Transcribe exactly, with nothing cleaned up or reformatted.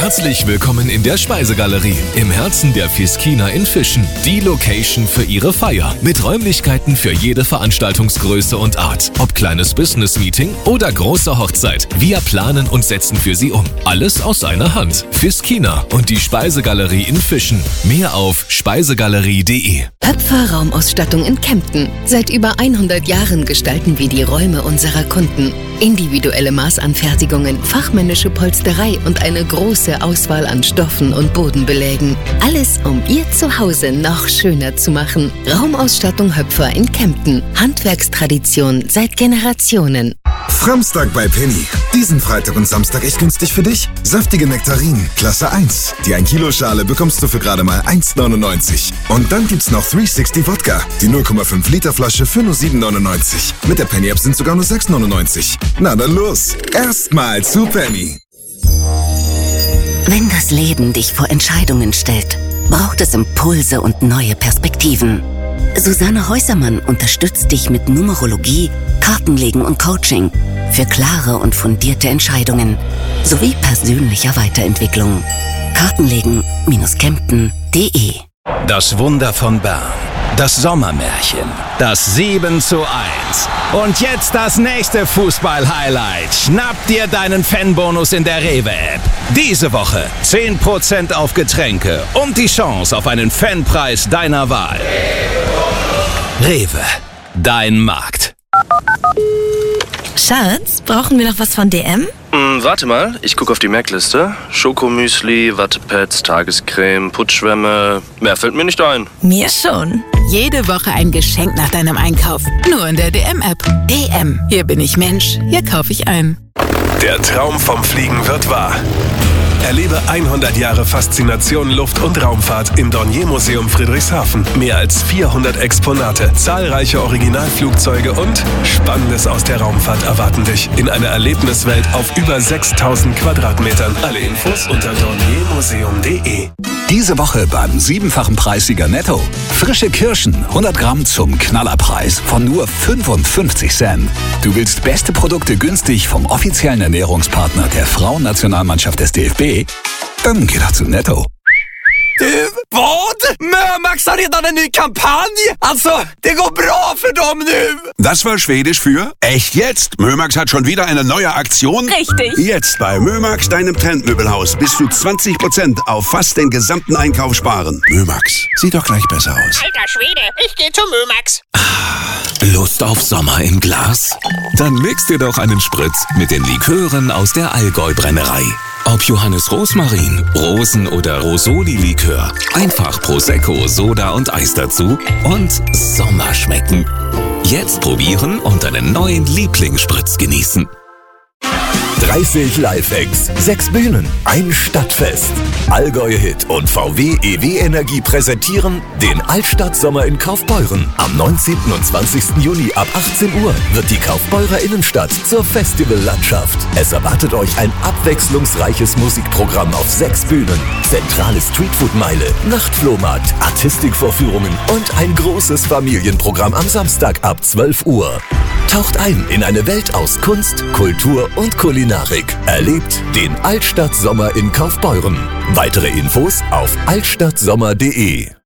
Herzlich willkommen in der Speisegalerie im Herzen der Fiskina in Fischen. Die Location für Ihre Feier mit Räumlichkeiten für jede Veranstaltungsgröße und Art. Ob kleines Business-Meeting oder große Hochzeit. Wir planen und setzen für Sie um. Alles aus einer Hand. Fiskina und die Speisegalerie in Fischen. Mehr auf speisegalerie punkt de. Höpfer Raumausstattung in Kempten. Seit über hundert Jahren gestalten wir die Räume unserer Kunden. Individuelle Maßanfertigungen, fachmännische Polsterei und eine große Auswahl an Stoffen und Bodenbelägen. Alles, um Ihr Zuhause noch schöner zu machen. Raumausstattung Höpfer in Kempten. Handwerkstradition seit Generationen. Framstag bei Penny. Diesen Freitag und Samstag echt günstig für dich. Saftige Nektarinen, Klasse eins. Die ein Kilo Schale bekommst du für gerade mal eins neunundneunzig. Und dann gibt's noch dreihundertsechzig Wodka. Die null Komma fünf Liter Flasche für nur sieben neunundneunzig. Mit der Penny App sind sogar nur sechs neunundneunzig. Na dann los. Erstmal zu Penny. Wenn das Leben dich vor Entscheidungen stellt, braucht es Impulse und neue Perspektiven. Susanne Häusermann unterstützt dich mit Numerologie, Kartenlegen und Coaching für klare und fundierte Entscheidungen sowie persönlicher Weiterentwicklung. Kartenlegen Kempten punkt de. Das Wunder von Bern. Das Sommermärchen. Das sieben zu eins. Und jetzt das nächste Fußball-Highlight. Schnapp dir deinen Fanbonus in der Rewe-App. Diese Woche zehn Prozent auf Getränke und die Chance auf einen Fanpreis deiner Wahl. Rewe. Dein Markt. Schatz, brauchen wir noch was von D M? Hm, warte mal, ich gucke auf die Merkliste. Schokomüsli, Wattepads, Tagescreme, Putschwämme. Mehr fällt mir nicht ein. Mir schon. Jede Woche ein Geschenk nach deinem Einkauf. Nur in der D M-App. D M. Hier bin ich Mensch. Hier kaufe ich ein. Der Traum vom Fliegen wird wahr. Erlebe hundert Jahre Faszination Luft- und Raumfahrt im Dornier-Museum Friedrichshafen. Mehr als vierhundert Exponate, zahlreiche Originalflugzeuge und Spannendes aus der Raumfahrt erwarten dich in einer Erlebniswelt auf über sechstausend Quadratmetern. Alle Infos unter dornier museum punkt de. Diese Woche beim siebenfachen Preissieger Netto. Frische Kirschen, hundert Gramm zum Knallerpreis von nur fünfundfünfzig Cent. Du willst beste Produkte günstig vom offiziellen Ernährungspartner der Frauennationalmannschaft des D F B? Dann geh doch zu Netto. Du, vad? Mömax har redan en ny kampanj! Alltså, det går bra för dem nu! Das war Schwedisch für echt jetzt. Mömax hat schon wieder eine neue Aktion. Richtig. Jetzt bei Mömax, deinem Trendmöbelhaus, bis zu zwanzig Prozent auf fast den gesamten Einkauf sparen. Mömax, sieht doch gleich besser aus. Alter Schwede, ich geh zu Mömax. Lust auf Sommer im Glas? Dann mix dir doch einen Spritz mit den Likören aus der Allgäu-Brennerei. Ob Johannes Rosmarin, Rosen- oder Rosoli-Likör. Einfach Prosecco, Soda und Eis dazu und Sommer schmecken. Jetzt probieren und einen neuen Lieblingsspritz genießen. dreißig Live-Acts, sechs Bühnen, ein Stadtfest. Allgäu Hit und V W E W Energie präsentieren den Altstadt-Sommer in Kaufbeuren. Am neunzehnten und zwanzigsten Juni ab achtzehn Uhr wird die Kaufbeurer Innenstadt zur Festivallandschaft. Es erwartet euch ein abwechslungsreiches Musikprogramm auf sechs Bühnen, zentrale Streetfood-Meile, Nachtflohmarkt, Artistikvorführungen und ein großes Familienprogramm am Samstag ab zwölf Uhr. Taucht ein in eine Welt aus Kunst, Kultur und Kulinarik. Erlebt den Altstadt-Sommer in Kaufbeuren. Weitere Infos auf altstadtsommer punkt de.